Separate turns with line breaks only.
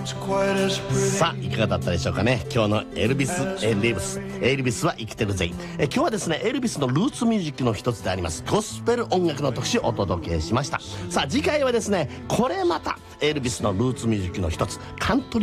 さあいかがだったでしょうかね。今日のエルビスは生きてるぜ。今日はですねエルビスのルーツミュージックの一つでありますゴスペル音楽の特集をお届けしました。さあ次回はですねこれまたエルビスのルーツミュージックの一つカントリー